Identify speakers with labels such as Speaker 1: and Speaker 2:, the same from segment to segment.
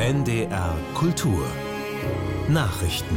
Speaker 1: NDR Kultur Nachrichten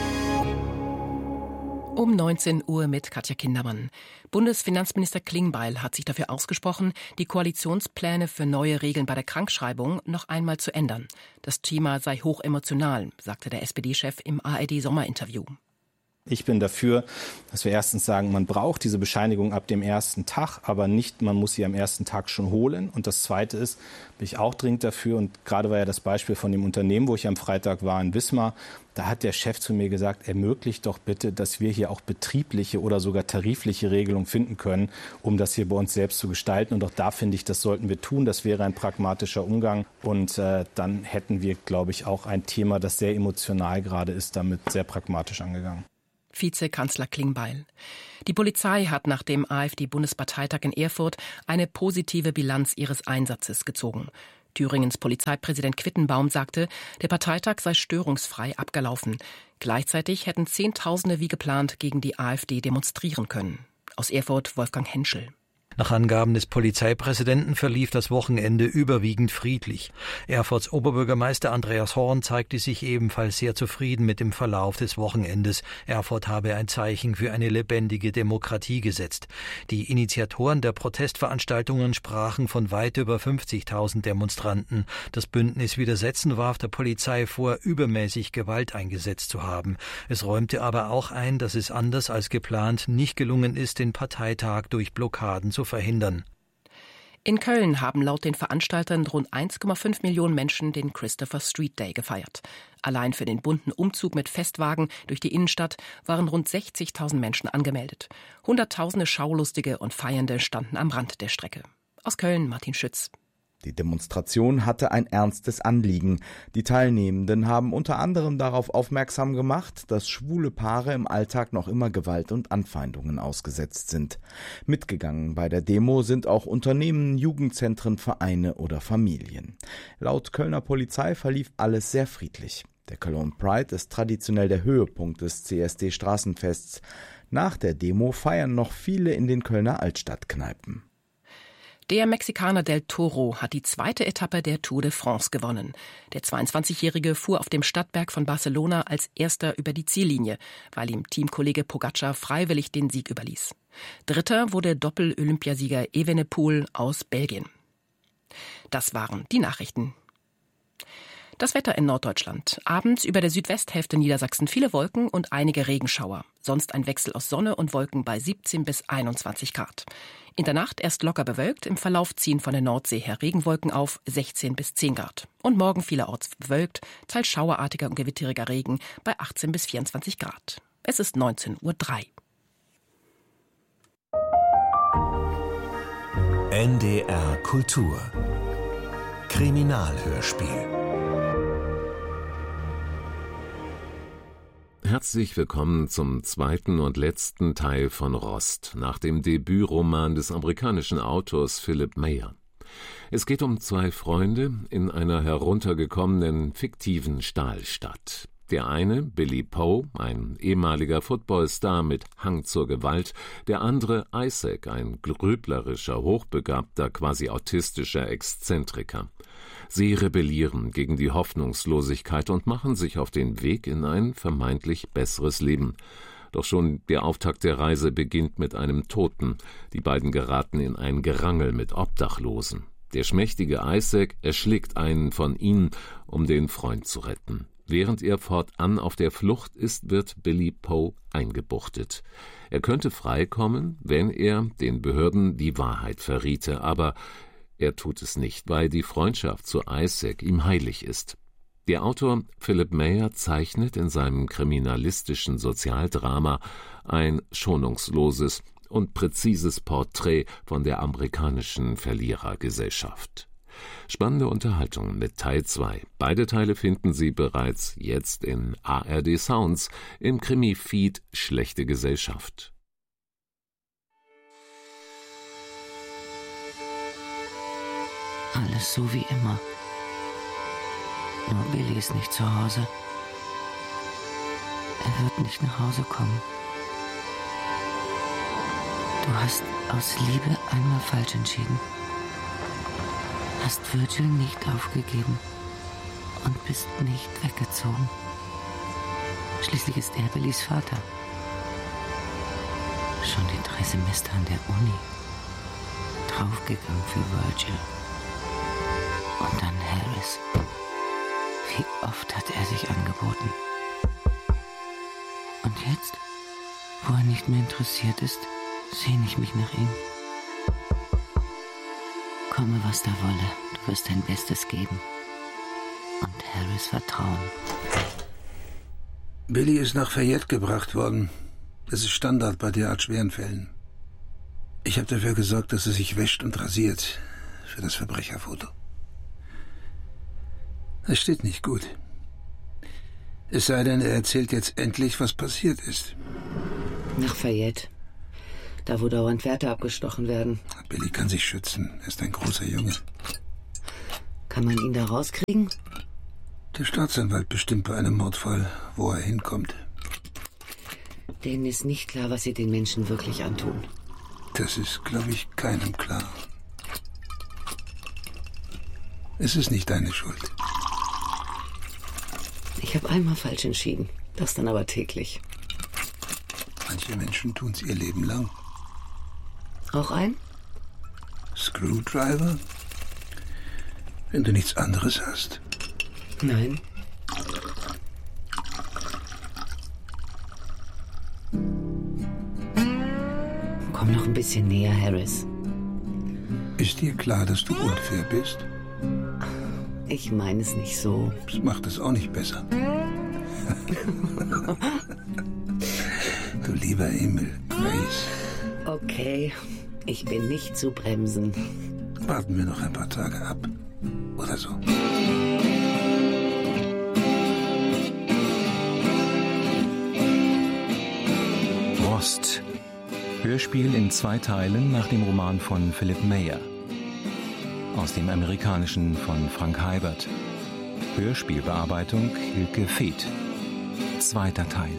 Speaker 2: Um 19 Uhr mit Katja Kindermann. Bundesfinanzminister Klingbeil hat sich dafür ausgesprochen, die Koalitionspläne für neue Regeln bei der Krankschreibung noch einmal zu ändern. Das Thema sei hochemotional, sagte der SPD-Chef im ARD-Sommerinterview.
Speaker 3: Ich bin dafür, dass wir erstens sagen, man braucht diese Bescheinigung ab dem ersten Tag, aber nicht, man muss sie am ersten Tag schon holen. Und das Zweite ist, bin ich auch dringend dafür, und gerade war ja das Beispiel von dem Unternehmen, wo ich am Freitag war in Wismar, da hat der Chef zu mir gesagt, ermöglicht doch bitte, dass wir hier auch betriebliche oder sogar tarifliche Regelungen finden können, um das hier bei uns selbst zu gestalten. Und auch da finde ich, das sollten wir tun. Das wäre ein pragmatischer Umgang. Und dann hätten wir, glaube ich, auch ein Thema, das sehr emotional gerade ist, damit sehr pragmatisch angegangen.
Speaker 2: Vizekanzler Klingbeil. Die Polizei hat nach dem AfD-Bundesparteitag in Erfurt eine positive Bilanz ihres Einsatzes gezogen. Thüringens Polizeipräsident Quittenbaum sagte, der Parteitag sei störungsfrei abgelaufen. Gleichzeitig hätten Zehntausende wie geplant gegen die AfD demonstrieren können. Aus Erfurt Wolfgang Henschel.
Speaker 4: Nach Angaben des Polizeipräsidenten verlief das Wochenende überwiegend friedlich. Erfurts Oberbürgermeister Andreas Horn zeigte sich ebenfalls sehr zufrieden mit dem Verlauf des Wochenendes. Erfurt habe ein Zeichen für eine lebendige Demokratie gesetzt. Die Initiatoren der Protestveranstaltungen sprachen von weit über 50.000 Demonstranten. Das Bündnis Widersetzen warf der Polizei vor, übermäßig Gewalt eingesetzt zu haben. Es räumte aber auch ein, dass es anders als geplant nicht gelungen ist, den Parteitag durch Blockaden zu verhindern.
Speaker 2: In Köln haben laut den Veranstaltern rund 1,5 Millionen Menschen den Christopher Street Day gefeiert. Allein für den bunten Umzug mit Festwagen durch die Innenstadt waren rund 60.000 Menschen angemeldet. Hunderttausende Schaulustige und Feiernde standen am Rand der Strecke. Aus Köln Martin Schütz.
Speaker 5: Die Demonstration hatte ein ernstes Anliegen. Die Teilnehmenden haben unter anderem darauf aufmerksam gemacht, dass schwule Paare im Alltag noch immer Gewalt und Anfeindungen ausgesetzt sind. Mitgegangen bei der Demo sind auch Unternehmen, Jugendzentren, Vereine oder Familien. Laut Kölner Polizei verlief alles sehr friedlich. Der Cologne Pride ist traditionell der Höhepunkt des CSD-Straßenfests. Nach der Demo feiern noch viele in den Kölner Altstadtkneipen.
Speaker 2: Der Mexikaner Del Toro hat die zweite Etappe der Tour de France gewonnen. Der 22-Jährige fuhr auf dem Stadtberg von Barcelona als Erster über die Ziellinie, weil ihm Teamkollege Pogačar freiwillig den Sieg überließ. Dritter wurde Doppel-Olympiasieger Evenepoel aus Belgien. Das waren die Nachrichten. Das Wetter in Norddeutschland. Abends über der Südwesthälfte Niedersachsen viele Wolken und einige Regenschauer. Sonst ein Wechsel aus Sonne und Wolken bei 17 bis 21 Grad. In der Nacht erst locker bewölkt, im Verlauf ziehen von der Nordsee her Regenwolken auf 16 bis 10 Grad. Und morgen vielerorts bewölkt, teils schauerartiger und gewitteriger Regen bei 18 bis 24 Grad. Es ist 19:03 Uhr.
Speaker 1: NDR Kultur Kriminalhörspiel. Herzlich willkommen zum zweiten und letzten Teil von Rost, nach dem Debütroman des amerikanischen Autors Philip Meyer. Es geht um zwei Freunde in einer heruntergekommenen, fiktiven Stahlstadt. Der eine, Billy Poe, ein ehemaliger Footballstar mit Hang zur Gewalt, der andere Isaac, ein grüblerischer, hochbegabter, quasi autistischer Exzentriker. Sie rebellieren gegen die Hoffnungslosigkeit und machen sich auf den Weg in ein vermeintlich besseres Leben. Doch schon der Auftakt der Reise beginnt mit einem Toten. Die beiden geraten in ein Gerangel mit Obdachlosen. Der schmächtige Isaac erschlägt einen von ihnen, um den Freund zu retten. Während er fortan auf der Flucht ist, wird Billy Poe eingebuchtet. Er könnte freikommen, wenn er den Behörden die Wahrheit verriete, aber er tut es nicht, weil die Freundschaft zu Isaac ihm heilig ist. Der Autor Philip Meyer zeichnet in seinem kriminalistischen Sozialdrama ein schonungsloses und präzises Porträt von der amerikanischen Verlierergesellschaft. Spannende Unterhaltung mit Teil 2. Beide Teile finden Sie bereits jetzt in ARD Sounds im Krimi-Feed Schlechte Gesellschaft.
Speaker 6: Alles so wie immer. Nur Billy ist nicht zu Hause. Er wird nicht nach Hause kommen. Du hast aus Liebe einmal falsch entschieden. Hast Virgil nicht aufgegeben. und bist nicht weggezogen. Schließlich ist er Billys Vater. Schon die 3 Semester an der Uni. Draufgegangen für Virgil. Und dann Harris. Wie oft hat er sich angeboten. Und jetzt, wo er nicht mehr interessiert ist, sehne ich mich nach ihm. Komme, was da wolle, du wirst dein Bestes geben. Und Harris vertrauen.
Speaker 7: Billy ist nach Fayette gebracht worden. Das ist Standard bei derart schweren Fällen. Ich habe dafür gesorgt, dass er sich wäscht und rasiert. Für das Verbrecherfoto. Es steht nicht gut. Es sei denn, er erzählt jetzt endlich, was passiert ist.
Speaker 6: Nach Fayette. Da, wo dauernd Wärter abgestochen werden.
Speaker 7: Billy kann sich schützen. Er ist ein großer Junge.
Speaker 6: Kann man ihn da rauskriegen?
Speaker 7: Der Staatsanwalt bestimmt bei einem Mordfall, wo er hinkommt.
Speaker 6: Denen ist nicht klar, was sie den Menschen wirklich antun.
Speaker 7: Das ist, glaube ich, keinem klar. Es ist nicht deine Schuld.
Speaker 6: Ich habe einmal falsch entschieden. Das dann aber täglich.
Speaker 7: Manche Menschen tun's ihr Leben lang.
Speaker 6: Auch ein?
Speaker 7: Screwdriver? Wenn du nichts anderes hast.
Speaker 6: Nein. Komm noch ein bisschen näher, Harris.
Speaker 7: Ist dir klar, dass du unfair bist?
Speaker 6: Ich meine es nicht so.
Speaker 7: Das macht es auch nicht besser. Du lieber Himmel, Grace.
Speaker 6: Okay, ich bin nicht zu bremsen.
Speaker 7: Warten wir noch ein paar Tage ab. Oder so.
Speaker 8: Rost. Hörspiel in 2 Teilen nach dem Roman von Philip Meyer. Aus dem Amerikanischen von Frank Heibert. Hörspielbearbeitung Hilke Feeth. 2. Teil.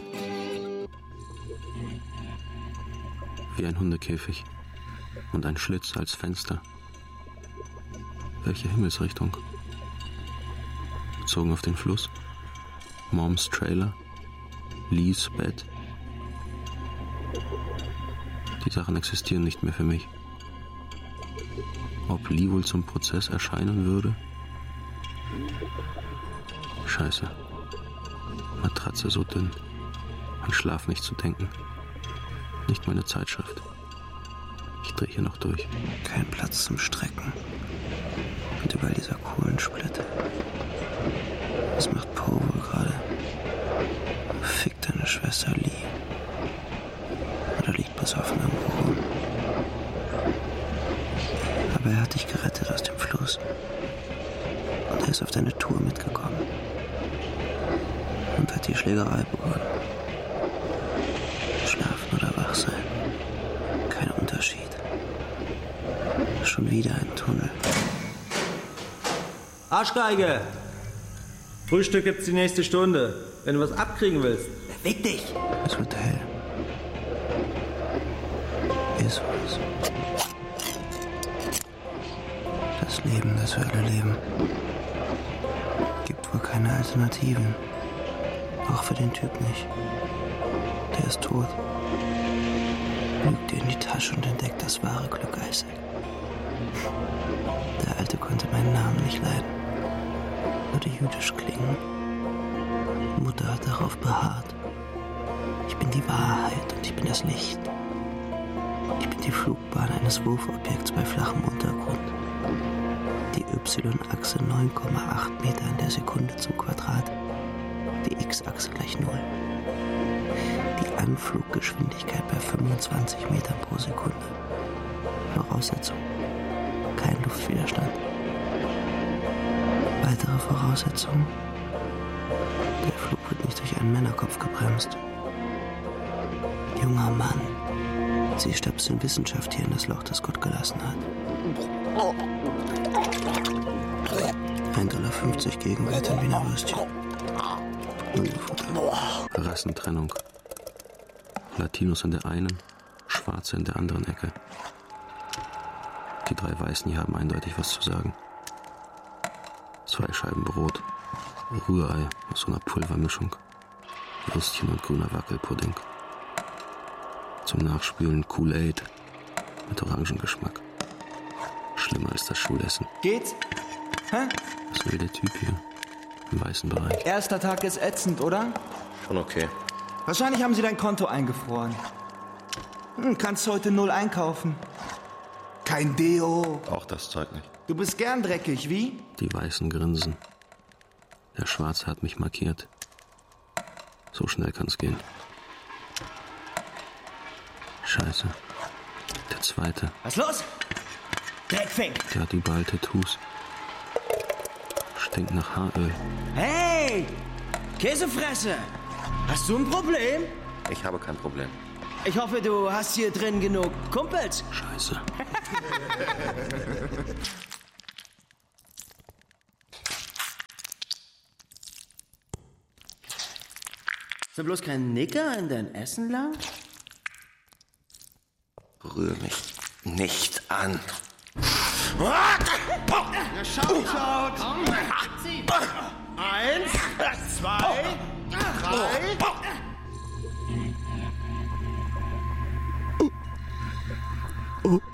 Speaker 9: Wie ein Hundekäfig und ein Schlitz als Fenster. Welche Himmelsrichtung? Bezogen auf den Fluss? Moms Trailer? Lees Bett? Die Sachen existieren nicht mehr für mich. Ob Lee wohl zum Prozess erscheinen würde? Scheiße. Matratze so dünn. An Schlaf nicht zu denken. Nicht meine Zeitschrift. Ich drehe hier noch durch. Kein Platz zum Strecken. Und überall dieser Kohlensplitter. Was macht Poe wohl gerade? Fick deine Schwester Lee. Oder liegt besoffen irgendwo rum. Aber er hat dich gerettet aus dem Fluss. Und er ist auf deine Tour mitgekommen. Und hat die Schlägerei begonnen. Schlafen oder wach sein. Kein Unterschied. Schon wieder ein Tunnel.
Speaker 10: Arschgeige! Frühstück gibt's die nächste Stunde. Wenn du was abkriegen willst. Beweg dich!
Speaker 9: Es wird hell. Ist was. Das Leben, das wir alle leben. Gibt wohl keine Alternativen. Auch für den Typ nicht. Der ist tot. Lügt dir in die Tasche und entdeckt das wahre Glück, Isaac. Der Alte konnte meinen Namen nicht leiden. Würde jüdisch klingen. Mutter hat darauf beharrt. Ich bin die Wahrheit und ich bin das Licht. Ich bin die Flugbahn eines Wurfobjekts bei flachem Untergrund. Die Y-Achse 9,8 Meter in der Sekunde zum Quadrat. Die X-Achse gleich 0. Die Anfluggeschwindigkeit bei 25 Metern pro Sekunde. Voraussetzung: kein Luftwiderstand. Weitere Voraussetzung: der Flug wird nicht durch einen Männerkopf gebremst. Junger Mann, Sie stöpseln Wissenschaft hier in das Loch, das Gott gelassen hat. $1,50 Gegenwert in Wiener Würstchen. Hundefutter. Rassentrennung. Latinos in der einen, Schwarze in der anderen Ecke. Die 3 Weißen hier haben eindeutig was zu sagen. 2 Scheiben Brot, Rührei aus so einer Pulvermischung. Würstchen und grüner Wackelpudding. Zum Nachspülen Kool-Aid mit Orangengeschmack. Schlimmer als das Schulessen.
Speaker 11: Geht's? Hä?
Speaker 9: Was will der Typ hier? Im weißen Bereich.
Speaker 11: Erster Tag ist ätzend, oder?
Speaker 12: Schon okay.
Speaker 11: Wahrscheinlich haben sie dein Konto eingefroren. Kannst heute 0 einkaufen. Kein Deo.
Speaker 12: Auch das Zeug nicht.
Speaker 11: Du bist gern dreckig, wie?
Speaker 9: Die Weißen grinsen. Der Schwarze hat mich markiert. So schnell kann's gehen. Scheiße. Der Zweite.
Speaker 11: Was los? Dreckfink.
Speaker 9: Der hat überall Tattoos. Stinkt nach Haaröl.
Speaker 11: Hey! Käsefresse! Hast du ein Problem?
Speaker 12: Ich habe kein Problem.
Speaker 11: Ich hoffe, du hast hier drin genug Kumpels.
Speaker 9: Scheiße.
Speaker 11: Ist da bloß kein Nicker in dein Essen lang?
Speaker 12: Rühr mich nicht an.
Speaker 11: Ja, schaut. 1, 2, 3.